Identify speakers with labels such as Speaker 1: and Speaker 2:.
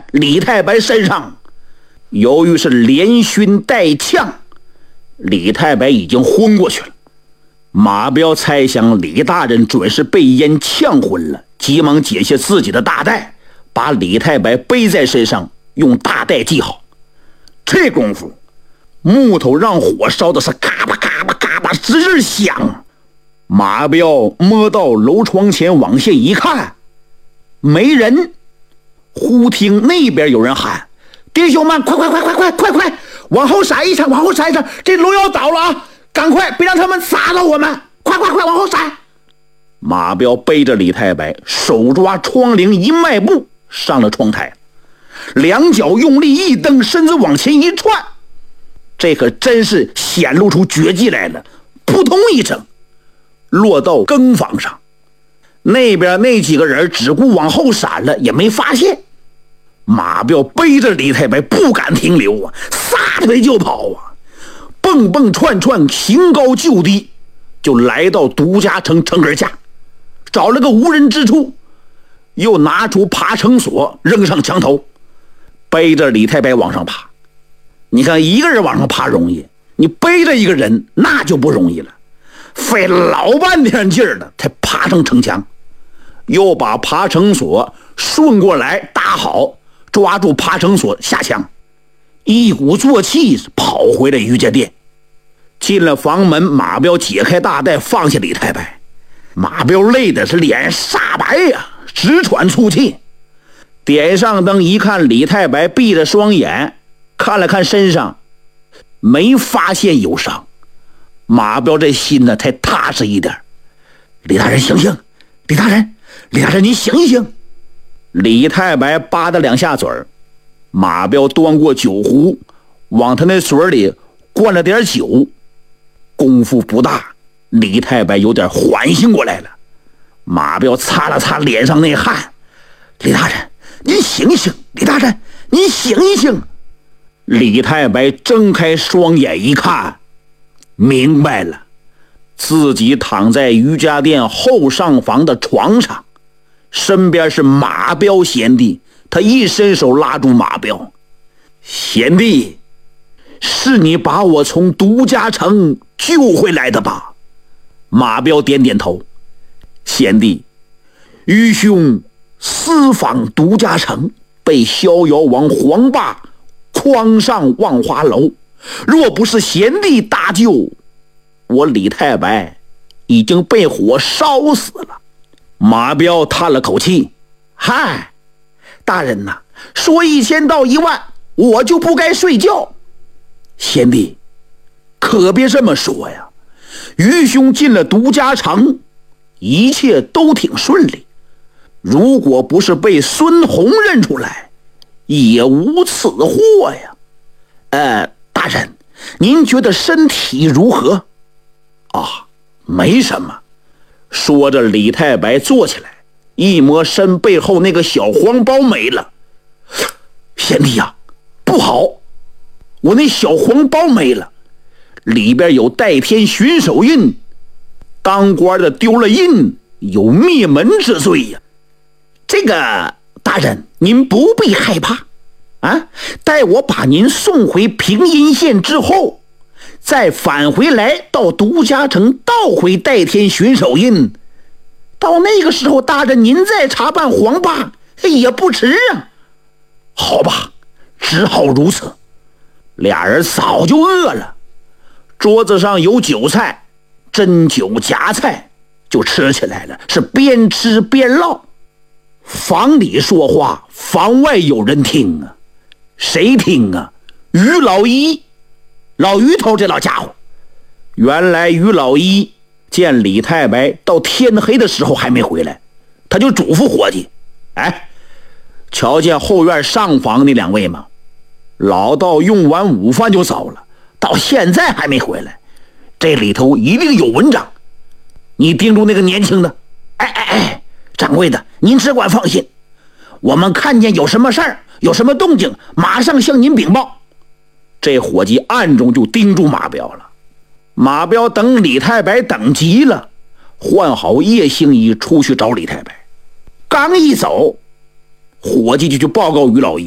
Speaker 1: 李太白身上。由于是连熏带呛，李太白已经昏过去了。马彪猜想李大人准是被烟呛昏了，急忙解下自己的大带，把李太白背在身上，用大带系好。这功夫，木头让火烧的是嘎巴嘎巴嘎巴直直响。马彪摸到楼窗前往下一看，没人。忽听那边有人喊：“弟兄们，快，往后闪一闪，往后闪一闪，这楼要倒了啊！赶快，别让他们砸到我们！快，往后闪！”马彪背着李太白，手抓窗棂，一迈步上了窗台，两脚用力一蹬，身子往前一窜，这可真是显露出绝技来了！扑通一声，落到更房上。那边那几个人只顾往后闪了，也没发现。马彪背着李太白不敢停留啊，撒腿就跑啊，蹦蹦窜窜，行高就低，就来到独家城城根下，找了个无人之处，又拿出爬绳索扔上墙头，背着李太白往上爬。你看一个人往上爬容易，你背着一个人那就不容易了，费老半天劲儿了才爬上城墙，又把爬绳索顺过来搭好，抓住爬绳索下墙，一鼓作气跑回了于家店。进了房门，马彪解开大带，放下李太白。马彪累的是脸煞白呀，直喘粗气。点上灯一看，李太白闭着双眼，看了看身上，没发现有伤。马彪这心呢才踏实一点。李大人醒醒，李大人你醒一醒。李太白吧嗒两下嘴儿，马彪端过酒壶，往他那嘴里灌了点酒。功夫不大，李太白有点缓醒过来了。马彪擦了擦脸上那汗：“李大人，您醒一醒！李大人，您醒一醒！”李太白睁开双眼一看，明白了，自己躺在于家店后上房的床上，身边是马彪贤弟。他一伸手拉住马彪：“贤弟，是你把我从独家城救回来的吧？”马彪点点头：“贤弟，愚兄私访独家城，被逍遥王黄霸诓上万花楼，若不是贤弟搭救，我李太白已经被火烧死了。”马彪叹了口气：“嗨，大人呐，说1000道10000，我就不该睡觉。贤弟，可别这么说呀。愚兄进了独家城，一切都挺顺利。如果不是被孙红认出来，也无此祸呀。大人，您觉得身体如何？”“啊，没什么。”说着，李太白坐起来，一摸身背后那个小黄包没了。“贤弟呀，不好，我那小黄包没了，里边有代天巡守印，当官的丢了印，有灭门之罪呀。这个大人您不必害怕啊，待我把您送回平阴县之后，再返回来到独家城盗回代天巡守印，到那个时候大人您再查办黄霸也不迟啊。”“好吧，只好如此。”俩人早就饿了，桌子上有酒菜，斟酒夹菜，就吃起来了，是边吃边唠。房里说话，房外有人听啊。谁听啊？于老一，老于头这老家伙。原来于老一见李太白到天黑的时候还没回来，他就嘱咐伙计：“哎，瞧见后院上房那2位吗？老道用完午饭就走了，到现在还没回来，这里头一定有文章。你盯住那个年轻的。掌柜的，您只管放心，我们看见有什么事儿，有什么动静，马上向您禀报。”这伙计暗中就盯住马彪了。马彪等李太白等急了，换好夜行衣出去找李太白。刚一走，伙计就去报告于老一：“